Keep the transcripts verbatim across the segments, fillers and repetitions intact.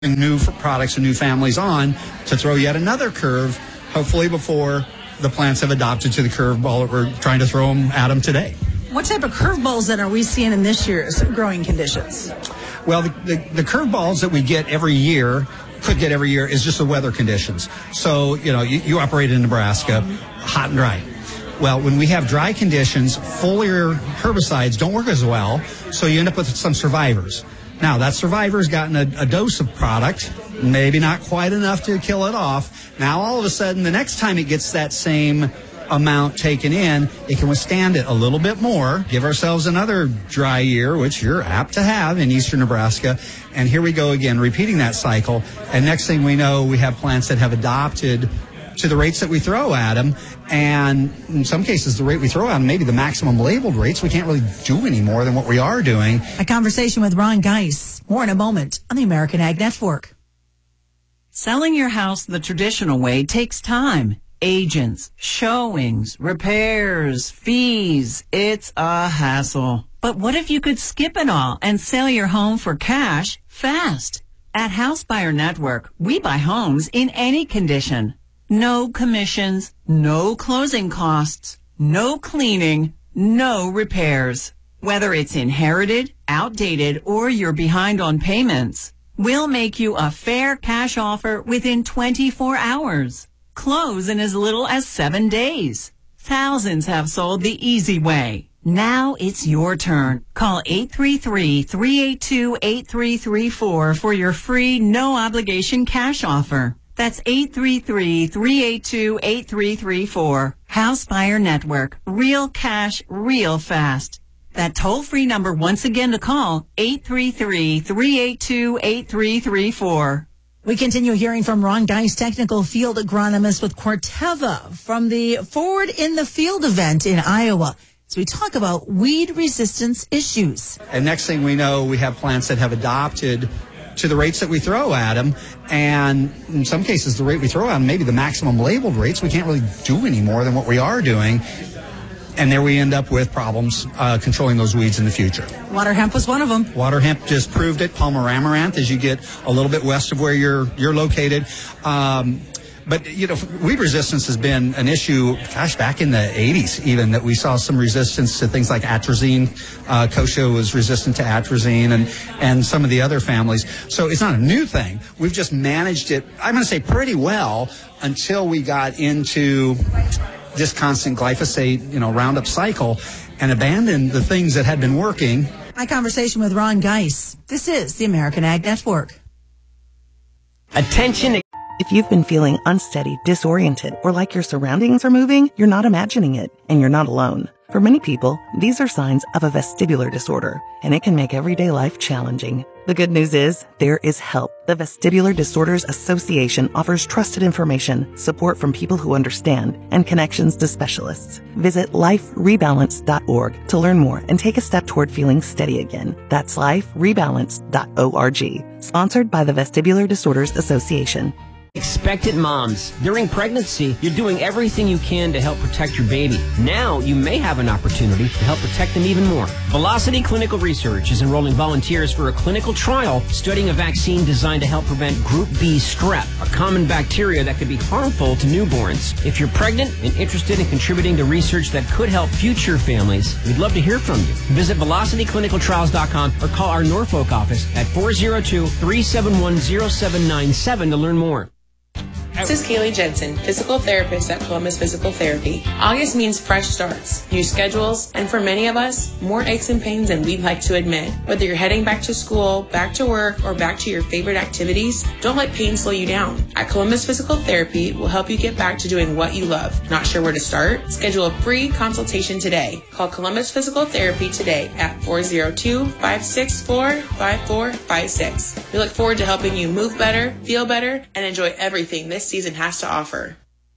new products and new families on to throw yet another curve, hopefully before the plants have adopted to the curveball that we're trying to throw them at them today. What type of curveballs then are we seeing in this year's growing conditions? Well, the, the, the curveballs that we get every year, could get every year, is just the weather conditions. So, you know, you, you operate in Nebraska, hot and dry. Well, when we have dry conditions, foliar herbicides don't work as well, so you end up with some survivors. Now, that survivor's gotten a, a dose of product, maybe not quite enough to kill it off. Now, all of a sudden, the next time it gets that same amount taken in, it can withstand it a little bit more, give ourselves another dry year, which you're apt to have in eastern Nebraska. And here we go again, repeating that cycle. And next thing we know, we have plants that have adopted to the rates that we throw at them. And in some cases, the rate we throw at them, maybe the maximum labeled rates, we can't really do any more than what we are doing. A conversation with Ron Geis. More in a moment on the American Ag Network. Selling your house the traditional way takes time. Agents, showings, repairs, fees. It's a hassle. But what if you could skip it all and sell your home for cash fast? At House Buyer Network, we buy homes in any condition. No commissions, no closing costs, no cleaning, no repairs. Whether it's inherited, outdated, or you're behind on payments, we'll make you a fair cash offer within twenty-four hours. Close in as little as seven days. Thousands have sold the easy way. Now it's your turn. Call eight three three, three eight two, eight three three four for your free, no-obligation cash offer. That's eight three three, three eight two, eight three three four. House Buyer Network. Real cash, real fast. That toll-free number once again to call, eight three three, three eight two, eight three three four. We continue hearing from Ron Geis, technical field agronomist with Corteva, from the Forward in the Field event in Iowa. So we talk about weed resistance issues. And next thing we know, we have plants that have adopted to the rates that we throw at them. And in some cases, the rate we throw at them, maybe the maximum labeled rates, we can't really do any more than what we are doing. And there we end up with problems uh, controlling those weeds in the future. Water hemp was one of them. Water hemp just proved it. Palmer amaranth, as you get a little bit west of where you're you're located. Um, but, you know, weed resistance has been an issue, gosh, back in the eighties even, that we saw some resistance to things like atrazine. Uh, Kochia was resistant to atrazine and, and some of the other families. So it's not a new thing. We've just managed it, I'm going to say, pretty well until we got into this constant glyphosate, you know, Roundup cycle and abandoned the things that had been working. My conversation with Ron Geis. This is the American Ag Network. Attention. If you've been feeling unsteady, disoriented, or like your surroundings are moving, you're not imagining it, and you're not alone. For many people, these are signs of a vestibular disorder, and it can make everyday life challenging. The good news is, there is help. The Vestibular Disorders Association offers trusted information, support from people who understand, and connections to specialists. Visit life rebalance dot org to learn more and take a step toward feeling steady again. That's life rebalance dot org. Sponsored by the Vestibular Disorders Association. Expectant moms, during pregnancy, you're doing everything you can to help protect your baby. Now, you may have an opportunity to help protect them even more. Velocity Clinical Research is enrolling volunteers for a clinical trial studying a vaccine designed to help prevent Group B strep, a common bacteria that could be harmful to newborns. If you're pregnant and interested in contributing to research that could help future families, we'd love to hear from you. Visit velocity clinical trials dot com or call our Norfolk office at four oh two, three seven one, oh seven nine seven to learn more. This is Kaylee Jensen, physical therapist at Columbus Physical Therapy. August means fresh starts, new schedules, and for many of us, more aches and pains than we'd like to admit. Whether you're heading back to school, back to work, or back to your favorite activities, don't let pain slow you down. At Columbus Physical Therapy, we'll help you get back to doing what you love. Not sure where to start? Schedule a free consultation today. Call Columbus Physical Therapy today at four oh two, five six four, five four five six. We look forward to helping you move better, feel better, and enjoy everything this season has to offer.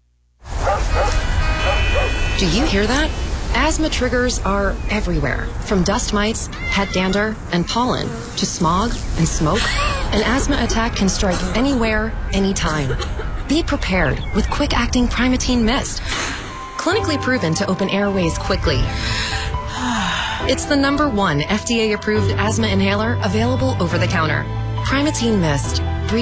Do you hear that? Asthma triggers are everywhere, from dust mites, head dander, and pollen, to smog and smoke. An asthma attack can strike anywhere, anytime. Be prepared with quick-acting Primatene Mist. Clinically proven to open airways quickly. It's the number one F D A-approved asthma inhaler available over the counter. Primatene Mist.